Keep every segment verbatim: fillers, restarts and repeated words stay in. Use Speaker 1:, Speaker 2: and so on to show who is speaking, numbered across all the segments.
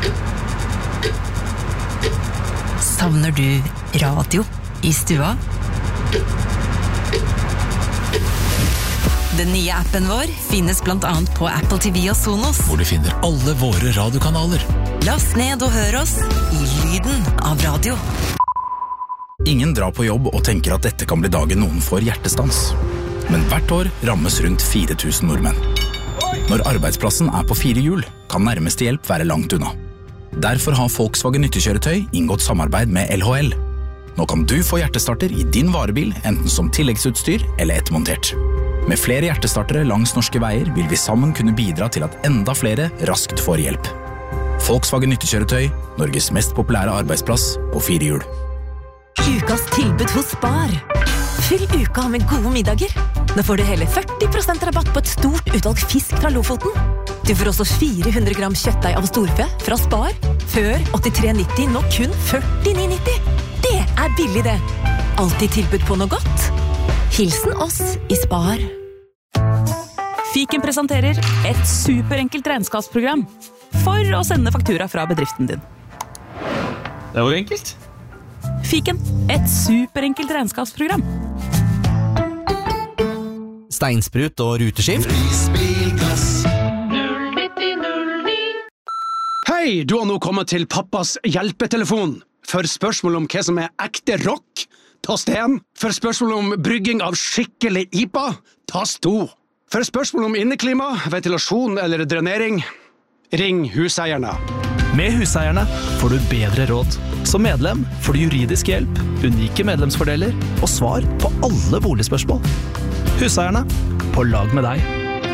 Speaker 1: Savner du radio i stua? Den nye appen vår finnes blant annet på Apple T V og Sonos,
Speaker 2: hvor du finner alle våre radiokanaler.
Speaker 1: Last ned og hør oss i lyden av radio.
Speaker 2: Ingen drar på jobb og tenker at dette kan bli dagen noen får hjertestans. Men hvert år rammes rundt fire tusen nordmenn. Når arbeidsplassen er på fire hjul, kan nærmeste hjelp være langt unna. Derfor har Volkswagen nyttekjøretøy inngått samarbeid med L H L. Nå kan du få hjertestarter i din varebil, enten som tilleggsutstyr eller ettermontert. Med flere hjertestartere langs norske veier vil vi sammen kunne bidra til at enda flere raskt får hjelp. Volkswagen nyttekjøretøy, Norges mest populære arbeidsplass på fire hjul.
Speaker 1: Ukas tilbud hos Spar. Fyll uka med gode middager. Nå får du hele førti prosent rabatt på et stort utvalg fisk fra Lofoten. Du får også fire hundre gram kjøttdeig av storfe fra Spar. Før åttitre nitti, nå kun førtini nitti. Det er billig det. Alltid tilbud på noe godt. Hilsen oss i Spar.
Speaker 3: Fiken presenterer et superenkelt regnskapsprogram for å sende faktura fra bedriften din.
Speaker 4: Det var enkelt.
Speaker 3: Fiken, et superenkelt regnskapsprogram.
Speaker 5: Steinsprut og ruteskift.
Speaker 6: Hei, du har nå kommet til pappas hjelpetelefon. For spørsmål om hva som er ekte rock, tast én. For spørsmål om brygging av skikkelig I P A, tast to. For spørsmål om inneklima, ventilasjon eller drenering, ring huseierne.
Speaker 4: Med Huseierne får du bedre råd. Som medlem får du juridisk hjelp, unike medlemsfordeler og svar på alle boligspørsmål. Huseierne, på lag med deg.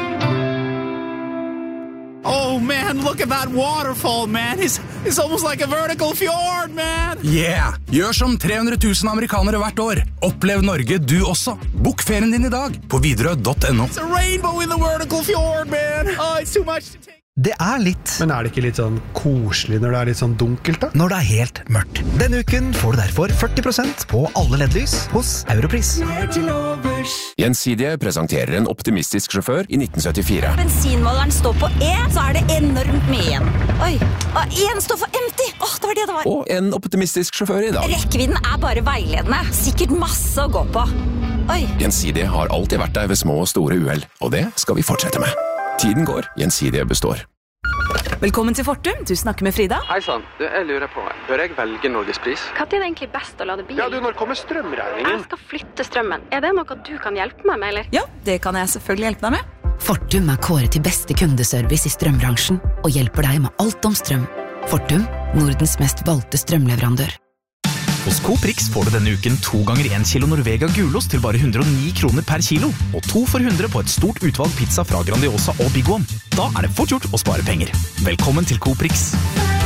Speaker 7: Oh man, look at that waterfall, man. It's, it's almost like a vertical fjord, man.
Speaker 2: Yeah! Gjør som tre hundre tusen amerikanere hvert år. Opplev Norge du også. Bok ferien din i dag på widerøe punktum no.
Speaker 7: It's a rainbow in the vertical fjord, man. Oh, it's too much to take.
Speaker 5: Det er litt.
Speaker 6: Men er det ikke litt sånn koselig når det er litt sånn dunkelt da?
Speaker 5: Når det er helt mørkt. Denne uken får du derfor førti prosent på alle L E D-lys hos Europris.
Speaker 8: Gjensidige presenterer en optimistisk sjåfør i nitten syttifire.
Speaker 1: Bensinmåleren står på E, så er det enormt mye igjen. Oi, og en står for empty. Åh, det var det det var.
Speaker 8: Og en optimistisk sjåfør i dag.
Speaker 1: Rekkevidden er bare veiledende. Sikkert masse å gå på. Oi.
Speaker 8: Gjensidige har alltid vært der ved små og store uheld, og det skal vi fortsette med. Tiden går, Gjensidige består.
Speaker 3: Velkommen til Fortum, du snakker med Frida.
Speaker 9: Hei sann, du, jeg lurer på, bør jeg velge Norgespris?
Speaker 10: Hva er det egentlig best å lade bil?
Speaker 9: Ja, du, når kommer strømregningen?
Speaker 10: Jeg skal flytte strømmen. Er det noe du kan hjelpe meg med, eller?
Speaker 3: Ja, det kan jeg selvfølgelig hjelpe deg med.
Speaker 1: Fortum er kåret til beste kundeservice i strømbransjen og hjelper deg med alt om strøm. Fortum, Nordens mest valgte strømleverandør.
Speaker 4: Hos Coprix får du denne uken to ganger en kilo Norvega gulost til bare hundre og ni kroner per kilo, og to for hundre på et stort utvalg pizza fra Grandiosa og Big One. Da er det fort gjort å spare penger. Velkommen til Coprix.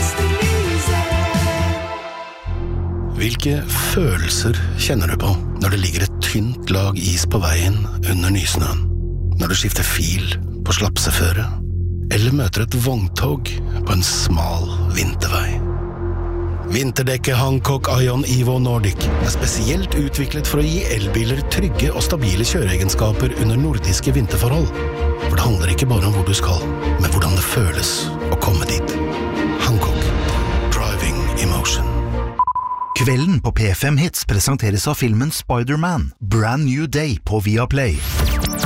Speaker 11: Hvilke følelser kjenner du på når det ligger et tynt lag is på veien under nysnøen? Når du skifter fil på slapseføre? Eller møter et vogntog på en smal vintervei? Vinterdekket Hancock Ion Evo Nordic er spesielt utviklet for å gi elbiler trygge og stabile kjøreegenskaper under nordiske vinterforhold. For det handler ikke bare om hvor du skal, men hvordan det føles å komme dit. Hancock. Driving Emotion.
Speaker 12: Kvelden på P fem Hits presenteres av filmen Spider-Man, Brand New Day på Viaplay.